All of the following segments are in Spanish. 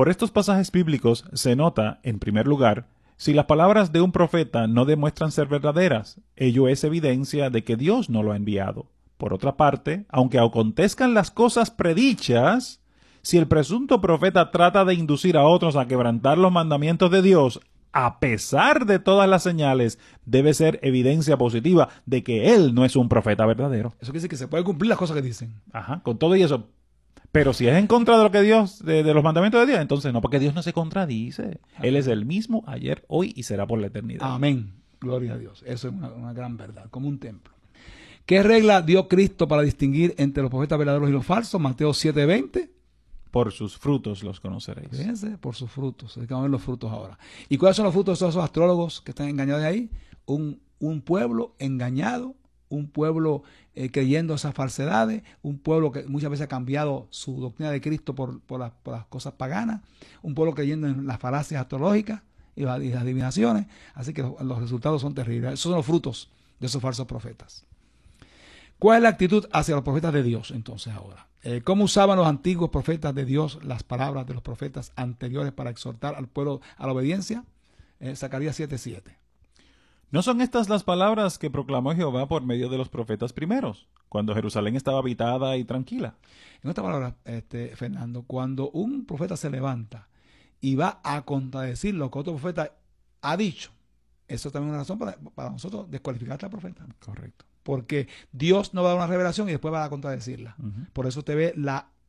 Por estos pasajes bíblicos se nota, en primer lugar, si las palabras de un profeta no demuestran ser verdaderas, ello es evidencia de que Dios no lo ha enviado. Por otra parte, aunque acontezcan las cosas predichas, si el presunto profeta trata de inducir a otros a quebrantar los mandamientos de Dios, a pesar de todas las señales, debe ser evidencia positiva de que él no es un profeta verdadero. Eso quiere decir que se pueden cumplir las cosas que dicen. Ajá, con todo y eso. Pero si es en contra de lo que Dios, de los mandamientos de Dios, entonces no, porque Dios no se contradice. Él es el mismo ayer, hoy y será por la eternidad. Amén. Gloria a Dios. Eso es una gran verdad, como un templo. ¿Qué regla dio Cristo para distinguir entre los profetas verdaderos y los falsos? Mateo 7:20. Por sus frutos los conoceréis. Fíjense, por sus frutos. Hay que ver los frutos ahora. ¿Y cuáles son los frutos de todos esos astrólogos que están engañados de ahí? Un pueblo engañado, un pueblo creyendo esas falsedades, un pueblo que muchas veces ha cambiado su doctrina de Cristo por las cosas paganas, un pueblo creyendo en las falacias astrológicas y las adivinaciones. Así que los resultados son terribles. Esos son los frutos de esos falsos profetas. ¿Cuál es la actitud hacia los profetas de Dios entonces ahora? ¿Cómo usaban los antiguos profetas de Dios las palabras de los profetas anteriores para exhortar al pueblo a la obediencia? Zacarías 7:7. ¿No son estas las palabras que proclamó Jehová por medio de los profetas primeros, cuando Jerusalén estaba habitada y tranquila? En otras palabras, Fernando, cuando un profeta se levanta y va a contradecir lo que otro profeta ha dicho, eso también es una razón para nosotros descualificar a este profeta. Correcto. Porque Dios no va a dar una revelación y después va a contradecirla. Por eso te ve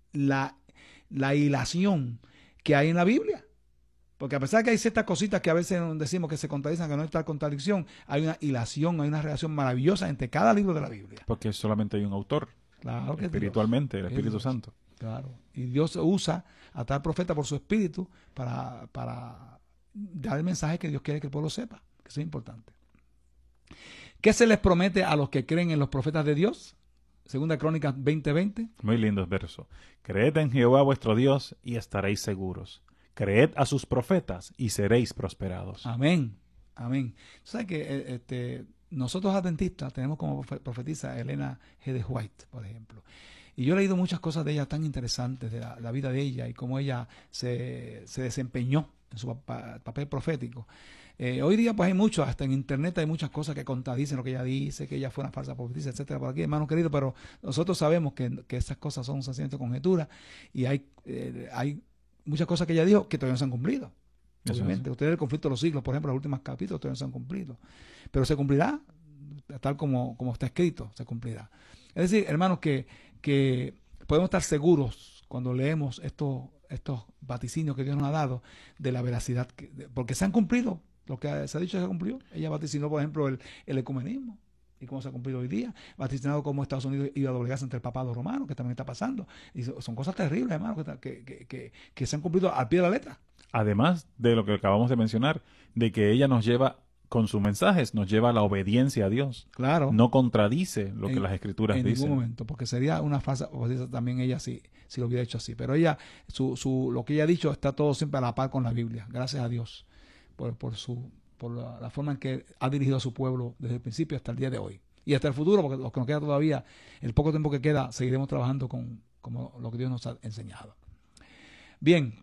la hilación que hay en la Biblia. Porque a pesar de que hay ciertas cositas que a veces decimos que se contradicen, que no hay tal contradicción, hay una hilación, hay una relación maravillosa entre cada libro de la Biblia. Porque solamente hay un autor, claro que espiritualmente, Dios, el Espíritu Santo. Claro. Y Dios usa a tal profeta por su espíritu para dar el mensaje que Dios quiere que el pueblo sepa, que eso es importante. ¿Qué se les promete a los que creen en los profetas de Dios? Segunda Crónicas 20:20. Muy lindos versos. Creed en Jehová vuestro Dios y estaréis seguros. Creed a sus profetas y seréis prosperados. Amén. Amén. ¿Sabes que nosotros adventistas tenemos como profetisa Elena G. de White, por ejemplo? Y yo he leído muchas cosas de ella tan interesantes, de la vida de ella y cómo ella se desempeñó en su papel profético. Hoy día pues hay mucho, hasta en internet hay muchas cosas que contradicen lo que ella dice, que ella fue una falsa profetisa, etcétera, por aquí, hermanos queridos, pero nosotros sabemos que esas cosas son sencillamente conjeturas y hay muchas cosas que ella dijo que todavía no se han cumplido. Obviamente, ustedes el conflicto de los siglos, por ejemplo, los últimos capítulos todavía no se han cumplido, pero se cumplirá, tal como está escrito, se cumplirá. Es decir, hermanos, que podemos estar seguros cuando leemos estos vaticinios que Dios nos ha dado de la veracidad, porque se han cumplido. Lo que se ha dicho se cumplió. Ella vaticinó, por ejemplo, el ecumenismo y cómo se ha cumplido hoy día. Vaticinado cómo Estados Unidos iba a doblegarse ante el papado romano, que también está pasando. Y son cosas terribles, hermano, que se han cumplido al pie de la letra. Además de lo que acabamos de mencionar, de que ella nos lleva, con sus mensajes, nos lleva a la obediencia a Dios. Claro. No contradice lo que las Escrituras dicen. En ningún momento, porque sería una falsa profecía también ella si lo hubiera hecho así. Pero ella, lo que ella ha dicho está todo siempre a la par con la Biblia. Gracias a Dios. Por la forma en que ha dirigido a su pueblo desde el principio hasta el día de hoy. Y hasta el futuro, porque lo que nos queda todavía, el poco tiempo que queda, seguiremos trabajando como lo que Dios nos ha enseñado. Bien,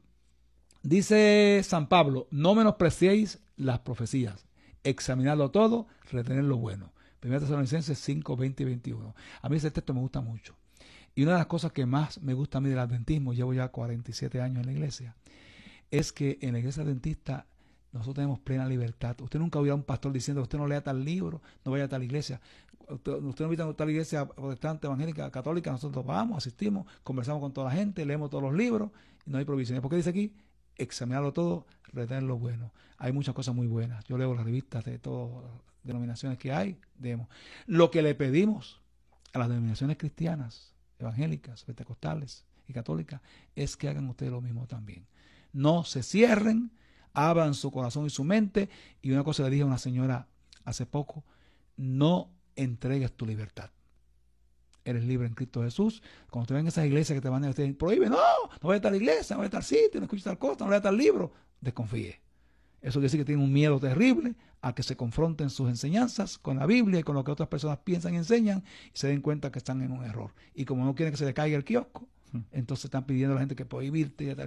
dice San Pablo, no menospreciéis las profecías, examinadlo todo, retener lo bueno. 1 Tesalonicenses 5, 20 y 21. A mí ese texto me gusta mucho. Y una de las cosas que más me gusta a mí del adventismo, llevo ya 47 años en la iglesia, es que en la iglesia adventista nosotros tenemos plena libertad. Usted nunca oirá a un pastor diciendo usted no lea tal libro, no vaya a tal iglesia. Usted no visita a tal iglesia protestante, evangélica, católica. Nosotros vamos, asistimos, conversamos con toda la gente, leemos todos los libros y no hay provisiones. ¿Por qué dice aquí? Examinarlo todo, retener lo bueno. Hay muchas cosas muy buenas. Yo leo las revistas de todas las denominaciones que hay. Lo que le pedimos a las denominaciones cristianas, evangélicas, pentecostales y católicas es que hagan ustedes lo mismo también. No se cierren, abran su corazón y su mente. Y una cosa le dije a una señora hace poco: no entregues tu libertad. Eres libre en Cristo Jesús. Cuando te ven esas iglesias que te van a decir, prohíben, no vaya a tal iglesia, no vaya a tal sitio, no escuches tal cosa, no lea tal libro, desconfíe. Eso quiere decir que tienen un miedo terrible a que se confronten sus enseñanzas con la Biblia y con lo que otras personas piensan y enseñan y se den cuenta que están en un error. Y como no quieren que se le caiga el kiosco, entonces están pidiendo a la gente que prohibirte y